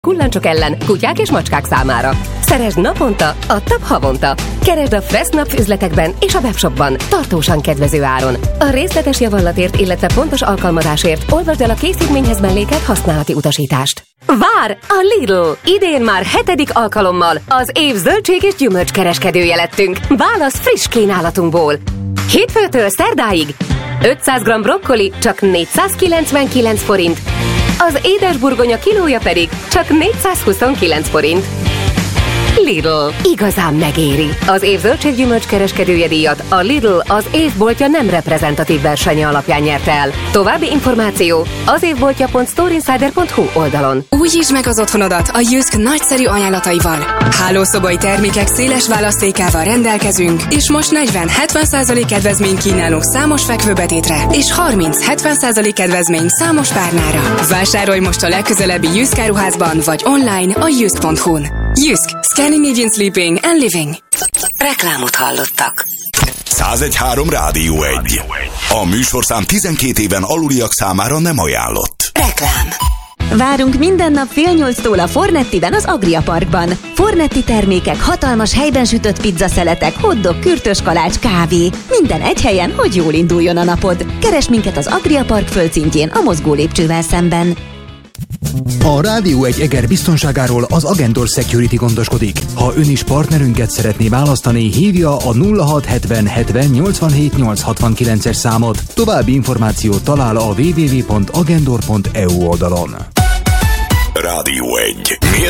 Kullancsok ellen kutyák és macskák számára. Szeresd naponta, a TAP havonta. Keresd a Fresh Nap üzletekben és a webshopban tartósan kedvező áron. A részletes javallatért, illetve pontos alkalmazásért olvasd el a készítményhez mellékelt használati utasítást. Vár a Lidl! Idén már 7. alkalommal az év zöldség és gyümölcs kereskedője lettünk. Válasz friss kínálatunkból. Hétfőtől szerdáig 500 g brokkoli csak 499 forint. Az édesburgonya kilója pedig csak 429 forint. Lidl. Igazán megéri. Az év zöldséggyümölcs kereskedője díjat a Lidl az évboltja nem reprezentatív versenye alapján nyerte el. További információ az évboltja.storeinsider.hu oldalon. Újítsd meg az otthonodat a Jysk nagyszerű ajánlataival. Hálószobai termékek széles választékával rendelkezünk, és most 40-70% kedvezményt kínálunk számos fekvőbetétre, és 30-70% kedvezmény számos párnára. Vásárolj most a legközelebbi Jysk áruházban, vagy online a jysk.hu-n. Jysk. Scandinavian Sleeping and Living. Reklámot hallottak. 101.3 Rádió 1. A műsorszám 12 éven aluliak számára nem ajánlott. Reklám. Várunk minden nap 7:30-tól a Fornettiben az Agria Parkban. Fornetti termékek, hatalmas helyben sütött pizzaszeletek, hotdog, kürtös kalács, kávé. Minden egy helyen, hogy jól induljon a napod. Keresd minket az Agria Park földszintjén, a mozgó lépcsővel szemben. A Rádió 1 Eger biztonságáról az Agentor Security gondoskodik. Ha ön is partnerünket szeretné választani, hívja a 0670 70 87 869-es számot. További információt talál a www.agendor.eu oldalon. Rádió 1.